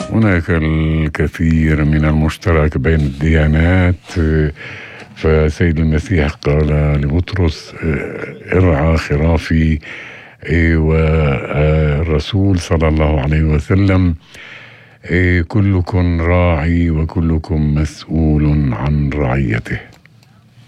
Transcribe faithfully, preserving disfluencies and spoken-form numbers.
هناك الكثير من المشترك بين الديانات. فسيد المسيح قال لبطرس ارعى خرافي، والرسول صلى الله عليه وسلم كلكم راعي وكلكم مسؤول عن رعيته.